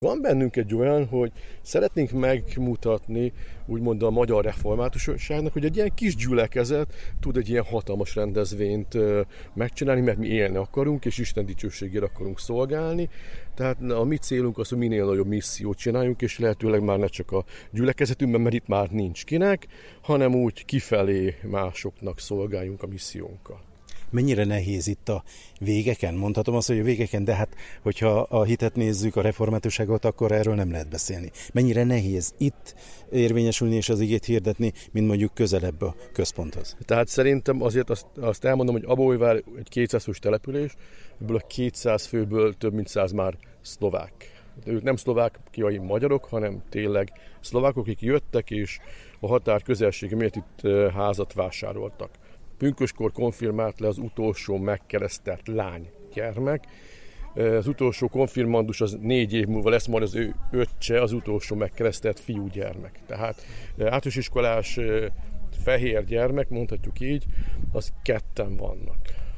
Van bennünk egy olyan, hogy szeretnénk megmutatni úgymond a magyar reformátusságnak, hogy egy ilyen kis gyülekezet tud egy ilyen hatalmas rendezvényt megcsinálni, mert mi élni akarunk, és Isten dicsőségére akarunk szolgálni. Tehát a mi célunk az, hogy minél nagyobb missziót csináljunk, és lehetőleg már ne csak a gyülekezetünkben, mert itt már nincs kinek, hanem úgy kifelé másoknak szolgáljunk a missziónkkal. Mennyire nehéz itt a végeken? Mondhatom azt, hogy a végeken, de hát, hogyha a hitet nézzük, a reformátusságot, akkor erről nem lehet beszélni. Mennyire nehéz itt érvényesülni és az igét hirdetni, mint mondjuk közelebb a központhoz? Tehát szerintem azért azt elmondom, hogy Abaújvár egy 200 fős település, ebből a 200 főből több mint 100 már szlovák. Ők nem szlovákiai magyarok, hanem tényleg szlovákok, akik jöttek és a határ közelsége miatt itt házat vásároltak. Pünköskor konfirmált le az utolsó megkeresztelt lánygyermek. Az utolsó konfirmandus az 4 év múlva lesz majd az ő öccse, az utolsó megkeresztelt fiúgyermek. Tehát általános iskolás fehér gyermek, mondhatjuk így, az 2 vannak.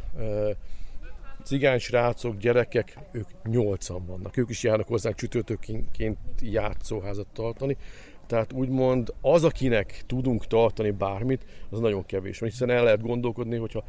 Cigány srácok, gyerekek, ők 8 vannak. Ők is járnak hozzánk csütörtökként játszóházat tartani. Tehát úgymond az, akinek tudunk tartani bármit, az nagyon kevés. Mert hiszen el lehet gondolkodni, hogyha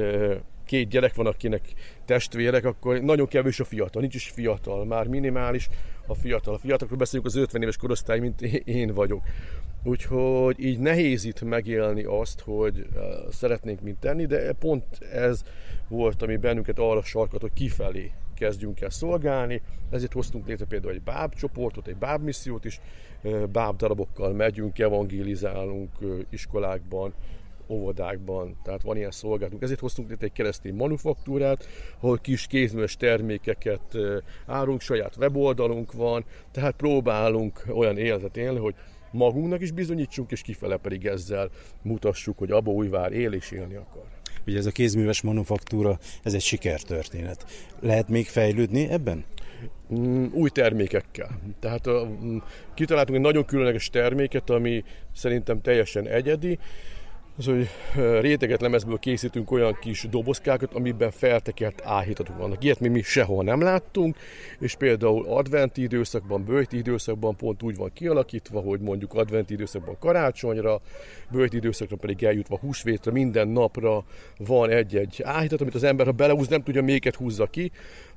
2 gyerek van, akinek testvérek, akkor nagyon kevés a fiatal. Nincs is fiatal, már minimális a fiatal. A fiatalokról beszélünk, az 50 éves korosztály, mint én vagyok. Úgyhogy így nehéz itt megélni azt, hogy szeretnénk mit tenni, de pont ez volt, ami bennünket arra sarkat, hogy kifelé kezdjünk el szolgálni. Ezért hoztunk létre például egy báb csoportot, egy báb missziót is, báb darabokkal megyünk, evangélizálunk iskolákban, óvodákban, tehát van ilyen szolgálatunk. Ezért hoztunk létre egy keresztény manufaktúrát, ahol kis kézműves termékeket árulunk, saját weboldalunk van, tehát próbálunk olyan életet élni, hogy magunknak is bizonyítsunk, és kifele pedig ezzel mutassuk, hogy Abaújvár él és élni akar. Ugye ez a kézműves manufaktúra, ez egy sikertörténet. Lehet még fejlődni ebben? Új termékekkel. Tehát kitaláltunk egy nagyon különleges terméket, ami szerintem teljesen egyedi, az, hogy réteget lemezből készítünk olyan kis dobozkákat, amiben feltekert áhítatok vannak. Ilyet mi sehol nem láttunk, és például adventi időszakban, böjti időszakban pont úgy van kialakítva, hogy mondjuk adventi időszakban karácsonyra, böjti időszakra pedig eljutva húsvétre, minden napra van egy áhítat, amit az ember, ha belehúz, nem tudja, melyiket húzza ki.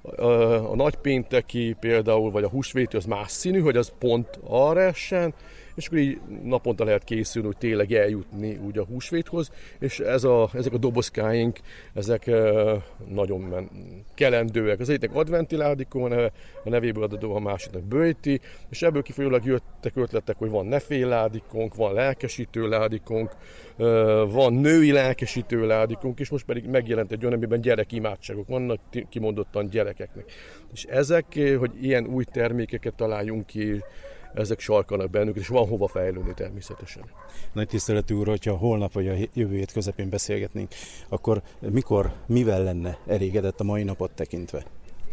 A nagypénteki például, vagy a húsvéti az más színű, hogy az pont arra essen, és akkor így naponta lehet készülni, hogy tényleg eljutni úgy a húsvéthoz, és ezek a dobozkáink, ezek nagyon kelendőek. Az egyiknek adventi ládikó, a nevéből adódó, a másiknak böjti, és ebből kifolyólag jöttek ötletek, hogy van nefél ládikónk, van lelkesítő ládikónk, van női lelkesítő ládikónk, és most pedig megjelent egy olyan, amiben gyerekimádságok vannak, kimondottan gyerekeknek. És ezek, hogy ilyen új termékeket találjunk ki, ezek sarkanak bennük, és van hova fejlődni természetesen. Nagy tiszteletű úr, hogyha holnap vagy a jövő hét közepén beszélgetnénk, akkor mivel lenne elégedett a mai napot tekintve?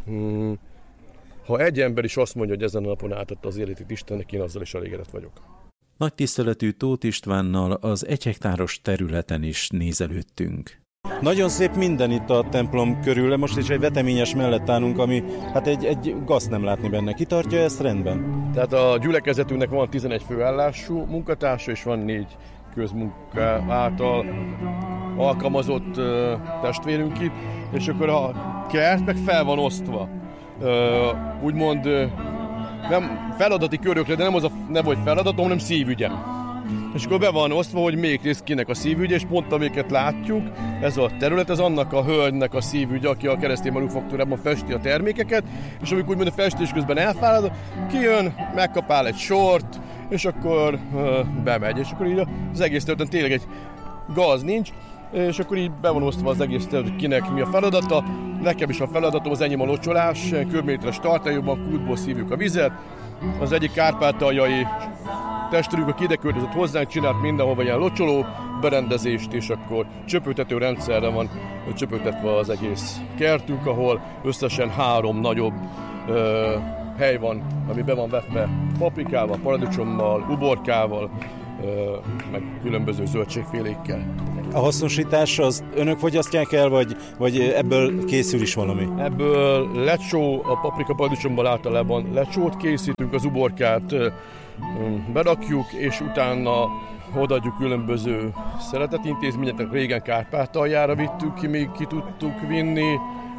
Ha egy ember is azt mondja, hogy ezen a napon átadta az életét Istennek, én azzal is elégedett vagyok. Nagy tiszteletű Tóth Istvánnal az 1 hektáros területen is nézelődtünk. Nagyon szép minden itt a templom körül, most is egy veteményes mellett állunk, ami hát egy gazt nem látni benne. Ki tartja ezt rendben? Tehát a gyülekezetünknek van 11 főállású munkatársa, és van 4 közmunka által alkalmazott testvérünk itt, és akkor a kert meg fel van osztva. Úgymond nem feladati körökre, de nem az a neve, hogy feladatom, hanem szívügyem. És akkor be van osztva, hogy még rész kinek a szívügye, és pont amiket látjuk, ez a terület, ez annak a hölgynek a szívügye, aki a keresztény manufaktúrában festi a termékeket, és amikor úgymond a festés közben elfárad, kijön, megkapál egy sort, és akkor bemegy, és akkor így az egész területen tényleg egy gaz nincs, és akkor így be van osztva az egész terület, hogy kinek mi a feladata. Nekem is a feladatom, az enyém a locsolás, köbméteres tartályokban kútból szívjuk a vizet. Az egyik kárpátaljai testvérünk, aki ide költözött hozzánk, csinált mindenhova ilyen locsoló berendezést, és akkor csöpögtető rendszerre van csöpögtetve az egész kertünk, ahol összesen 3 nagyobb hely van, ami be van vetve paprikával, paradicsommal, uborkával, meg különböző zöldségfélékkel. A hasznosítás az önök fogyasztják el, vagy ebből készül is valami? Ebből lecsó, a paprika paradicsomból általában lecsót készítünk, az uborkát berakjuk, és utána odaadjuk különböző szeretetintézményeknek. Régen Kárpátaljára vittük ki, még ki tudtuk vinni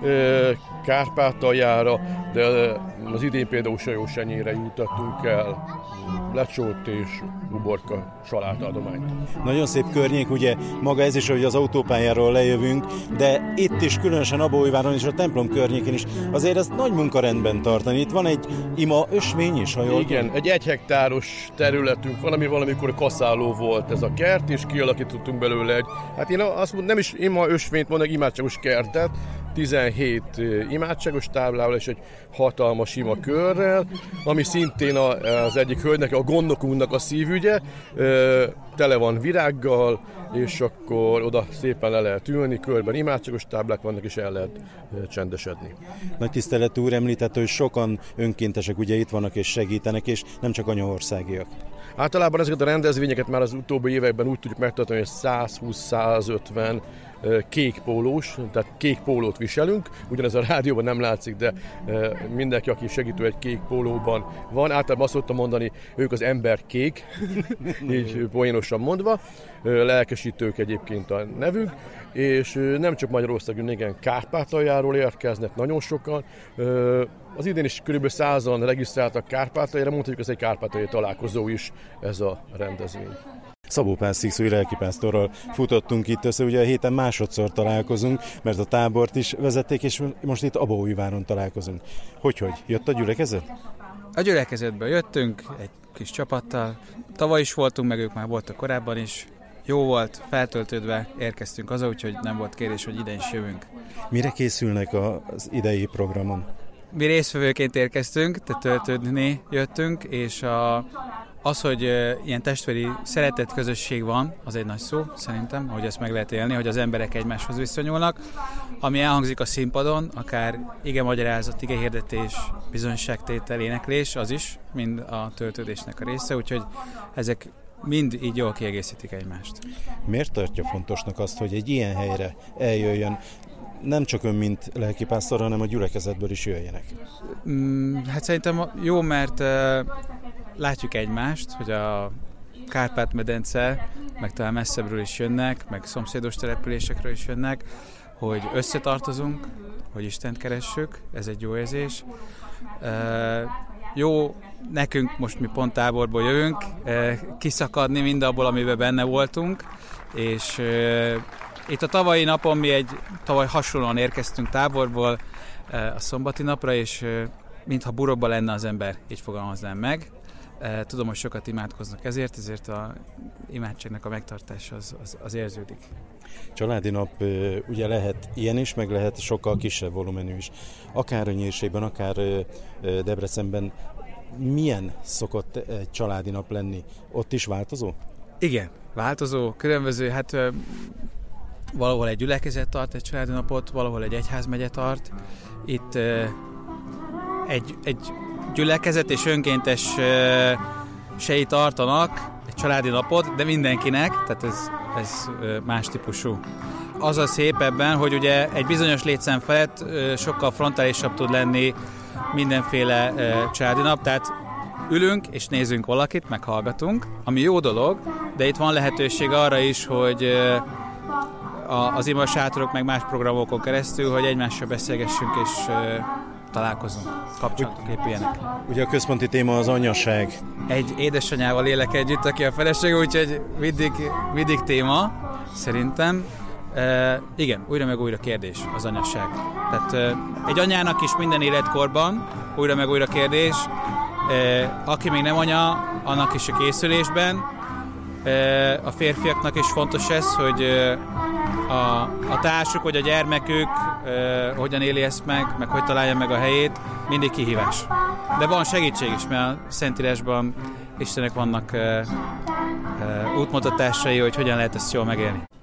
Kárpátaljára, de az idén például Sajósenyére jutottunk el lecsót és uborka salátaadományt. Nagyon szép környék, ugye maga ez is, hogy az autópályáról lejövünk, de itt is, különösen Abaújváron és a templom környékén is, azért ezt nagy munkarendben tartani. Itt van egy ima ösvény is, ha jól Igen, tudom. Egy 1 hektáros területünk van, ami valamikor kaszáló volt ez a kert, és kialakítottunk belőle egy, hát én azt mondom, nem is ima ösvényt mondok, imádságos kertet, 17 imádságos táblával és egy hatalmas ima körrel, ami szintén az egyik hölgynek, a gondnokunknak a szívügye, tele van virággal, és akkor oda szépen le lehet ülni, körben imádságos táblák vannak, és el lehet csendesedni. Nagy tisztelet úr említette, hogy sokan önkéntesek ugye itt vannak és segítenek, és nem csak anyaországiak. Általában ezeket a rendezvényeket már az utóbbi években úgy tudjuk megtartani, hogy 120-150 kék pólós, tehát kék pólót viselünk, ugyanez a rádióban nem látszik, de mindenki, aki segítő egy kék pólóban van, általában azt szoktam mondani, ők az ember kék, így poénosan mondva, lelkesítők egyébként a nevünk, és nem csak Magyarországon, igen, Kárpátaljáról érkeznek nagyon sokan, az idén is kb. 100-an regisztráltak Kárpátaljára, mondhatjuk, ez egy kárpátaljai találkozó is ez a rendezvény. Szabó Pál Szikszói lelkipásztorral futottunk itt össze, ugye a héten másodszor találkozunk, mert a tábort is vezették, és most itt Abaújváron találkozunk. Hogy? Jött a gyülekezet? A gyülekezetből jöttünk egy kis csapattal. Tavaly is voltunk, meg ők már voltak korábban is. Jó volt, feltöltődve érkeztünk haza, úgyhogy nem volt kérdés, hogy ide is jövünk. Mire készülnek az idei programon? Mi résztvevőként érkeztünk, tehát töltődni jöttünk, és az, hogy ilyen testvéri szeretett közösség van, az egy nagy szó, szerintem, hogy ezt meg lehet élni, hogy az emberek egymáshoz viszonyulnak. Ami elhangzik a színpadon, akár igemagyarázat, igehirdetés, bizonyságtétel, éneklés, az is mind a töltődésnek a része, úgyhogy ezek mind így jól kiegészítik egymást. Miért tartja fontosnak azt, hogy egy ilyen helyre eljöjjön? Nem csak ön, mint lelkipásztor, hanem a gyülekezetből is jöjjenek. Hát szerintem jó, mert látjuk egymást, hogy a Kárpát-medence, meg talán messzebbről is jönnek, meg szomszédos településekről is jönnek, hogy összetartozunk, hogy Istent keressük, ez egy jó érzés. Jó nekünk, most mi pont táborból jövünk, kiszakadni mindabból, amiben benne voltunk, és itt a tavalyi napon mi tavaly hasonlóan érkeztünk táborból a szombati napra, és mintha burokba lenne az ember, így fogalmaznám meg. Tudom, hogy sokat imádkoznak ezért a imádságnak a megtartása az érződik. Családi nap ugye lehet ilyen is, meg lehet sokkal kisebb volumenű is. Akár a Nyírségben, akár Debrecenben milyen szokott egy családi nap lenni? Ott is változó? Igen, változó, különböző, hát valahol egy gyülekezet tart egy családi napot, valahol egy egyházmegye tart. Itt egy gyülekezet és önkéntesei tartanak egy családi napot, de mindenkinek, tehát ez más típusú. Az a szép ebben, hogy ugye egy bizonyos létszám felett sokkal frontálisabb tud lenni mindenféle családi nap, tehát ülünk és nézünk valakit, meghallgatunk, ami jó dolog, de itt van lehetőség arra is, hogy az imasátorok meg más programokon keresztül, hogy egymással beszélgessünk és találkozunk, kapcsolatok épüljenek. Ugye a központi téma az anyaság. Egy édesanyával élek együtt, aki a felesége, úgyhogy mindig téma, szerintem. Igen, újra meg újra kérdés az anyaság. Tehát egy anyának is minden életkorban újra meg újra kérdés. Aki még nem anya, annak is a készülésben. A férfiaknak is fontos ez, hogy a társuk vagy a gyermekük hogyan éli ezt meg hogy találja meg a helyét, mindig kihívás. De van segítség is, mert a Szentírásban Istennek vannak útmutatásai, hogy hogyan lehet ezt jól megélni.